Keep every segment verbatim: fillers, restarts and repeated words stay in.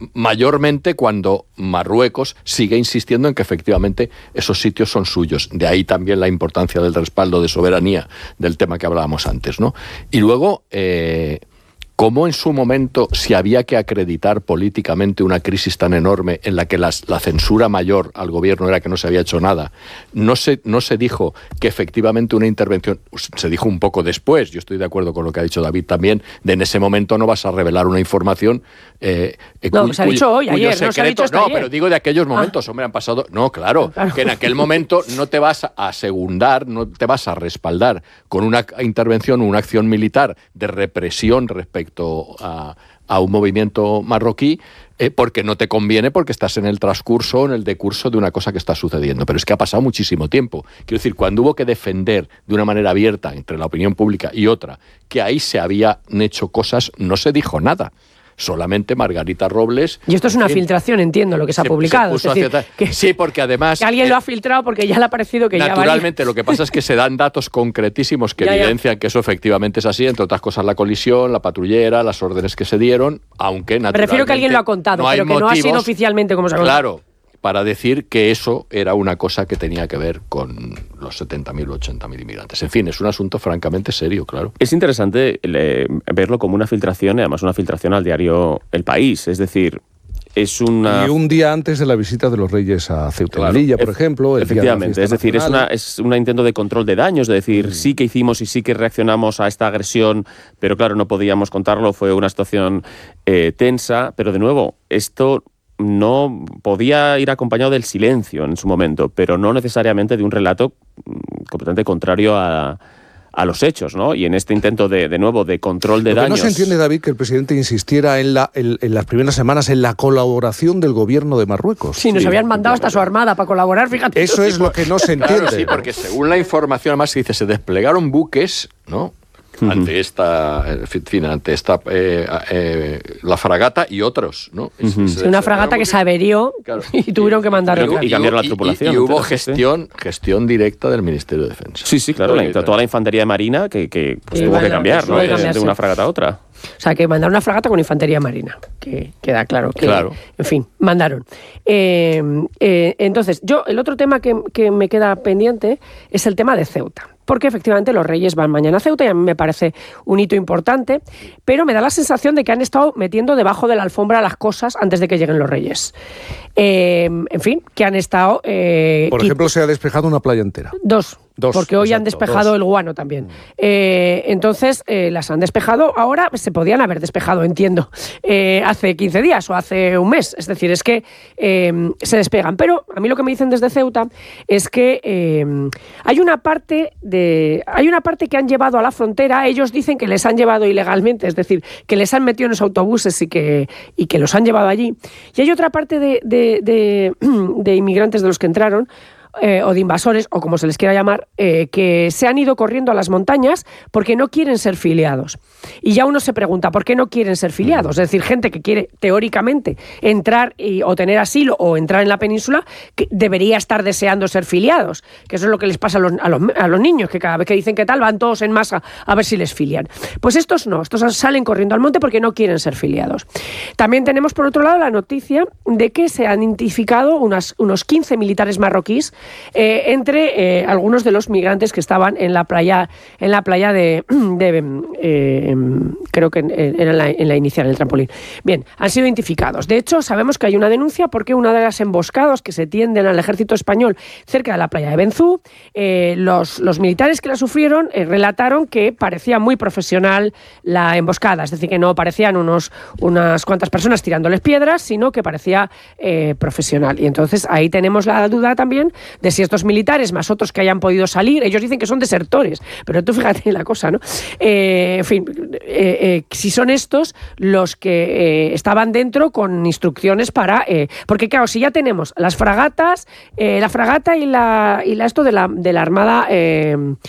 mayormente cuando Marruecos sigue insistiendo en que efectivamente esos sitios son suyos. De ahí también la importancia del respaldo de soberanía del tema que hablábamos antes, ¿no? Y luego, eh, cómo en su momento, si había que acreditar políticamente una crisis tan enorme en la que las, la censura mayor al gobierno era que no se había hecho nada, no se, no se dijo que efectivamente una intervención, se dijo un poco después, yo estoy de acuerdo con lo que ha dicho David también, de en ese momento no vas a revelar una información... Eh, no, cuyo, se ha dicho hoy, ayer, secreto, no se ha dicho hasta No, ayer. pero digo de aquellos momentos, ah. hombre, han pasado... No, claro, claro, que en aquel momento no te vas a segundar, no te vas a respaldar con una intervención o una acción militar de represión respecto A, a un movimiento marroquí eh, porque no te conviene, porque estás en el transcurso, en el decurso de una cosa que está sucediendo. Pero es que ha pasado muchísimo tiempo. Quiero decir, cuando hubo que defender de una manera abierta entre la opinión pública y otra que ahí se habían hecho cosas, no se dijo nada. Solamente Margarita Robles... Y esto es una filtración, entiendo, lo que se ha se, publicado. Se es decir, hacia... que, sí, porque además... Que alguien eh, lo ha filtrado porque ya le ha parecido que naturalmente, ya Naturalmente, lo que pasa es que se dan datos concretísimos que ya, evidencian ya. que eso efectivamente es así, entre otras cosas la colisión, la patrullera, las órdenes que se dieron, aunque naturalmente... Me refiero que alguien lo ha contado, no pero que motivos, no ha sido oficialmente como se ha contado. Claro, para decir que eso era una cosa que tenía que ver con los setenta mil o ochenta mil inmigrantes. En fin, es un asunto francamente serio, claro. Es interesante eh, verlo como una filtración, y además una filtración al diario El País, es decir... Es una... Y un día antes de la visita de los Reyes a Ceuta y Melilla, por ejemplo. El Efectivamente, día de la es decir, es, una, es un intento de control de daños, de decir, mm. sí que hicimos y sí que reaccionamos a esta agresión, pero claro, no podíamos contarlo, fue una situación eh, tensa, pero de nuevo, esto no podía ir acompañado del silencio en su momento, pero no necesariamente de un relato completamente contrario a... a los hechos, ¿no? Y en este intento de, de nuevo, de control de Lo que daños... no se entiende, David, que el presidente insistiera en, la, en, en las primeras semanas en la colaboración del gobierno de Marruecos. Sí, nos sí, habían mandado hasta su armada para colaborar, fíjate. Eso es lo que no se entiende. Claro, sí, porque según la información, además se dice, se desplegaron buques, ¿no?, ante esta, en fin, ante esta eh, eh, la fragata y otros, ¿no? Es, uh-huh. es, una es, fragata que se averió, claro, y tuvieron que mandar y, y cambiar la tripulación. Y, y, y hubo gestión, gestión directa del Ministerio de Defensa. Sí, sí, claro, la, toda la infantería marina que, que pues, tuvo bueno, que cambiar, ¿no? De una fragata a otra. O sea, que mandaron una fragata con infantería marina, que queda claro que, claro. en fin, mandaron. Eh, eh, entonces, yo, el otro tema que, que me queda pendiente es el tema de Ceuta. Porque efectivamente los Reyes van mañana a Ceuta y a mí me parece un hito importante, pero me da la sensación de que han estado metiendo debajo de la alfombra las cosas antes de que lleguen los Reyes. Eh, en fin, que han estado... Eh, Por ejemplo, se ha despejado una playa entera. Dos. Dos, porque hoy exacto, han despejado dos. el guano también. Eh, entonces, eh, las han despejado. Ahora se podían haber despejado, entiendo, eh, hace quince días o hace un mes. Es decir, es que eh, se despegan. Pero a mí lo que me dicen desde Ceuta es que eh, hay una parte de, hay una parte que han llevado a la frontera. Ellos dicen que les han llevado ilegalmente, es decir, que les han metido en los autobuses y que, y que los han llevado allí. Y hay otra parte de, de, de, de inmigrantes de los que entraron, Eh, o de invasores, o como se les quiera llamar, eh, que se han ido corriendo a las montañas porque no quieren ser filiados. Y ya uno se pregunta, ¿por qué no quieren ser filiados? Es decir, gente que quiere, teóricamente, entrar y, o tener asilo o entrar en la península, que debería estar deseando ser filiados, que eso es lo que les pasa a los, a los, a los niños, que cada vez que dicen qué tal, van todos en masa a ver si les filian. Pues estos no, estos salen corriendo al monte porque no quieren ser filiados. También tenemos, por otro lado, la noticia de que se han identificado unas, unos quince militares marroquíes Eh, entre eh, algunos de los migrantes que estaban en la playa, en la playa de, de eh, creo que era en la, en la inicial, en el trampolín. Bien, han sido identificados. De hecho, sabemos que hay una denuncia porque una de las emboscadas que se tienden al ejército español cerca de la playa de Benzú, eh, los, los militares que la sufrieron eh, relataron que parecía muy profesional la emboscada, es decir, que no parecían unos, unas cuantas personas tirándoles piedras, sino que parecía eh, profesional. Y entonces ahí tenemos la duda también de si estos militares, más otros que hayan podido salir, ellos dicen que son desertores, pero tú fíjate la cosa, ¿no? Eh, en fin, eh, eh, si son estos los que eh, estaban dentro con instrucciones para... Eh, porque claro, si ya tenemos las fragatas, eh, la fragata y la, y la esto de la, de la Armada... Eh,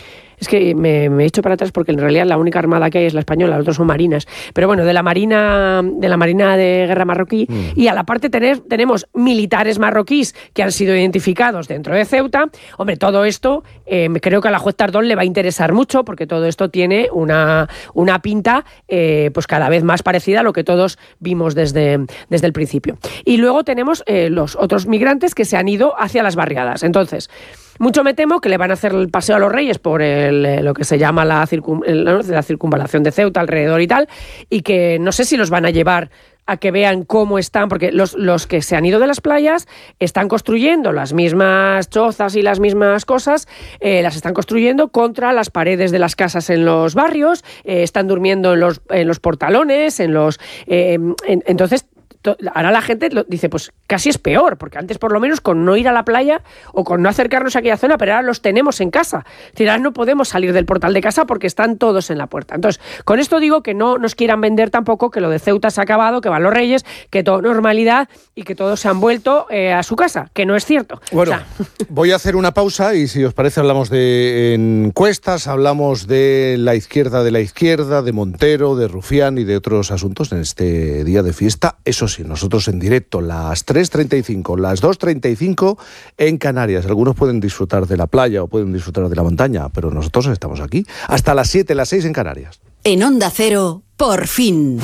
es que me, me he hecho para atrás porque en realidad la única armada que hay es la española, las otras son marinas, pero bueno, de la marina de la marina de guerra marroquí, mm. y a la parte tener, tenemos militares marroquíes que han sido identificados dentro de Ceuta. Hombre, todo esto eh, creo que a la juez Tardón le va a interesar mucho porque todo esto tiene una, una pinta eh, pues cada vez más parecida a lo que todos vimos desde, desde el principio. Y luego tenemos eh, los otros migrantes que se han ido hacia las barriadas. Entonces, mucho me temo que le van a hacer el paseo a los Reyes por el, lo que se llama la, circun, la circunvalación de Ceuta alrededor y tal, y que no sé si los van a llevar a que vean cómo están, porque los, los que se han ido de las playas están construyendo las mismas chozas y las mismas cosas, eh, las están construyendo contra las paredes de las casas en los barrios, eh, están durmiendo en los, en los portalones, en los eh, en, entonces ahora la gente dice, pues casi es peor, porque antes por lo menos con no ir a la playa o con no acercarnos a aquella zona, pero ahora los tenemos en casa. Es decir, ahora no podemos salir del portal de casa porque están todos en la puerta. Entonces, con esto digo que no nos quieran vender tampoco que lo de Ceuta se ha acabado, que van los Reyes, que todo normalidad y que todos se han vuelto eh, a su casa, que no es cierto. Bueno, o sea... voy a hacer una pausa y si os parece hablamos de encuestas, hablamos de la izquierda de la izquierda, de Montero, de Rufián y de otros asuntos en este día de fiesta. Eso sí, nosotros en directo, las tres treinta y cinco, las dos treinta y cinco en Canarias. Algunos pueden disfrutar de la playa o pueden disfrutar de la montaña, pero nosotros estamos aquí hasta las siete, las seis en Canarias. En Onda Cero, por fin.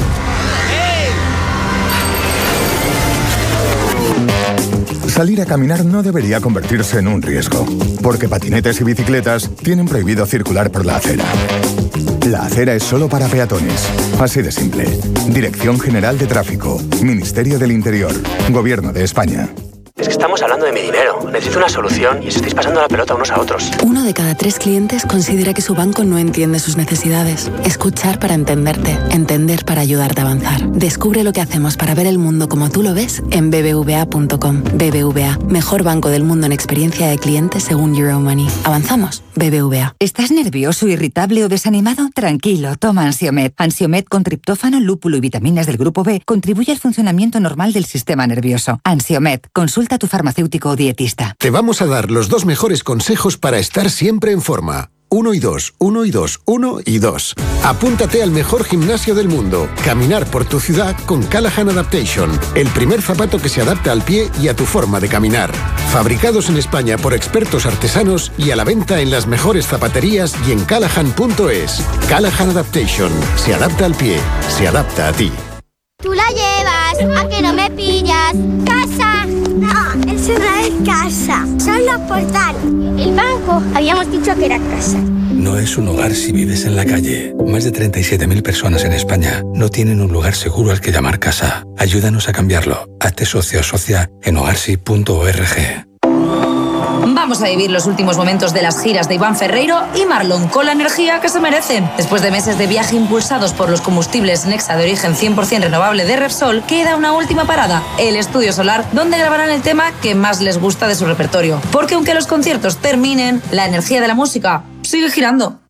Salir a caminar no debería convertirse en un riesgo, porque patinetes y bicicletas tienen prohibido circular por la acera. La acera es solo para peatones. Así de simple. Dirección General de Tráfico, Ministerio del Interior, Gobierno de España. Es que estamos hablando de mi dinero. Necesito una solución y os estáis pasando la pelota unos a otros. Uno de cada tres clientes considera que su banco no entiende sus necesidades. Escuchar para entenderte. Entender para ayudarte a avanzar. Descubre lo que hacemos para ver el mundo como tú lo ves en b b v a punto com. B B V A, mejor banco del mundo en experiencia de cliente según Euromoney. ¿Avanzamos? B B V A. ¿Estás nervioso, irritable o desanimado? Tranquilo, toma Ansiomed. Ansiomed con triptófano, lúpulo y vitaminas del grupo B contribuye al funcionamiento normal del sistema nervioso. Ansiomed, consulta a tu farmacéutico o dietista. Te vamos a dar los dos mejores consejos para estar siempre en forma. Uno y dos, uno y dos, uno y dos. Apúntate al mejor gimnasio del mundo. Caminar por tu ciudad con Callahan Adaptation. El primer zapato que se adapta al pie y a tu forma de caminar. Fabricados en España por expertos artesanos y a la venta en las mejores zapaterías y en callahan punto es. Callahan Adaptation. Se adapta al pie. Se adapta a ti. Tú la llevas, a que no me pillas. ¡Casa! No, eso no es casa. Solo portal. El banco, habíamos dicho que era casa. No es un hogar si vives en la calle. Más de treinta y siete mil personas en España no tienen un lugar seguro al que llamar casa. Ayúdanos a cambiarlo. Hazte socio o socia en hogarsi punto org. Vamos a vivir los últimos momentos de las giras de Iván Ferreiro y Marlon con la energía que se merecen. Después de meses de viaje impulsados por los combustibles Nexa de origen cien por ciento renovable de Repsol, queda una última parada, el Estudio Solar, donde grabarán el tema que más les gusta de su repertorio. Porque aunque los conciertos terminen, la energía de la música sigue girando.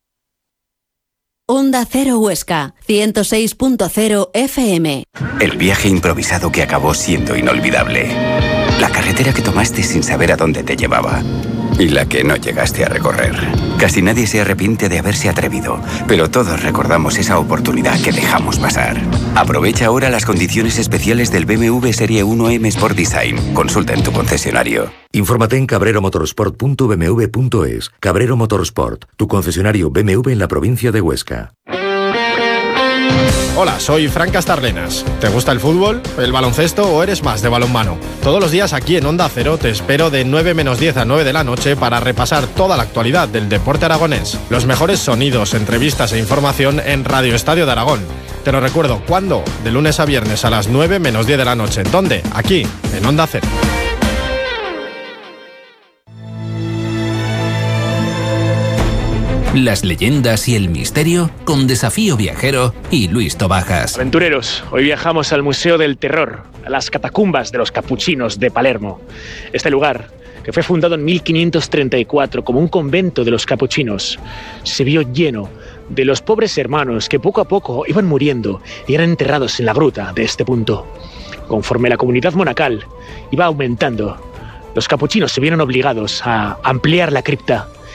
Onda Cero Huesca, ciento seis punto cero F M. El viaje improvisado que acabó siendo inolvidable. La carretera que tomaste sin saber a dónde te llevaba. Y la que no llegaste a recorrer. Casi nadie se arrepiente de haberse atrevido, pero todos recordamos esa oportunidad que dejamos pasar. Aprovecha ahora las condiciones especiales del B M W Serie uno M Sport Design. Consulta en tu concesionario. Infórmate en cabrero motorsport punto b m w punto es. Cabrero Motorsport, tu concesionario B M W en la provincia de Huesca. Hola, soy Fran Castarlenas. ¿Te gusta el fútbol, el baloncesto o eres más de balonmano? Todos los días aquí en Onda Cero te espero de nueve menos diez a nueve de la noche para repasar toda la actualidad del deporte aragonés. Los mejores sonidos, entrevistas e información en Radio Estadio de Aragón. Te lo recuerdo, ¿cuándo? De lunes a viernes a las nueve menos diez de la noche. ¿Dónde? Aquí, en Onda Cero. Las leyendas y el misterio con Desafío Viajero y Luis Tobajas. Aventureros, hoy viajamos al Museo del Terror, a las catacumbas de los capuchinos de Palermo. Este lugar, que fue fundado en mil quinientos treinta y cuatro como un convento de los capuchinos, se vio lleno de los pobres hermanos que poco a poco iban muriendo y eran enterrados en la gruta de este punto. Conforme la comunidad monacal iba aumentando, los capuchinos se vieron obligados a ampliar la cripta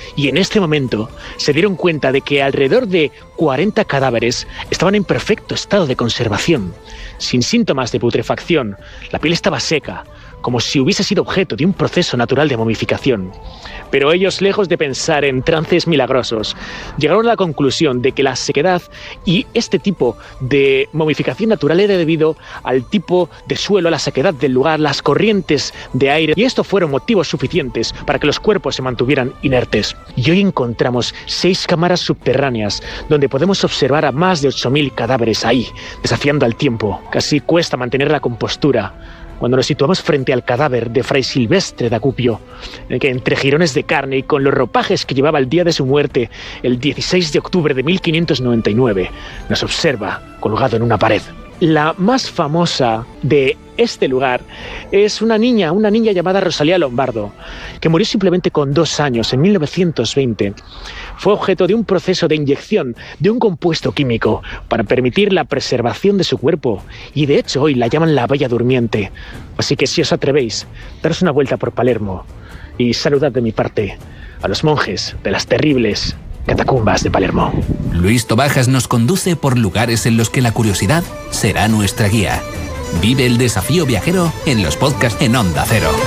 y en este momento se dieron cuenta de que alrededor de cuarenta cadáveres estaban en perfecto estado de conservación, sin síntomas de putrefacción. La piel estaba seca, como si hubiese sido objeto de un proceso natural de momificación. Pero ellos, lejos de pensar en trances milagrosos, llegaron a la conclusión de que la sequedad y este tipo de momificación natural era debido al tipo de suelo, a la sequedad del lugar, las corrientes de aire, y esto fueron motivos suficientes para que los cuerpos se mantuvieran inertes. Y hoy encontramos seis cámaras subterráneas donde podemos observar a más de ocho mil cadáveres ahí, desafiando al tiempo. Casi cuesta mantener la compostura cuando nos situamos frente al cadáver de Fray Silvestre da Cupio, en el que entre jirones de carne y con los ropajes que llevaba el día de su muerte, el dieciséis de octubre de mil quinientos noventa y nueve, nos observa colgado en una pared. La más famosa de este lugar es una niña, una niña llamada Rosalía Lombardo, que murió simplemente con dos años, en mil novecientos veinte. Fue objeto de un proceso de inyección de un compuesto químico para permitir la preservación de su cuerpo, y de hecho hoy la llaman la Bella Durmiente. Así que si os atrevéis, daros una vuelta por Palermo y saludad de mi parte a los monjes de las terribles catacumbas de Palermo. Luis Tobajas nos conduce por lugares en los que la curiosidad será nuestra guía. Vive el desafío viajero en los podcasts en Onda Cero.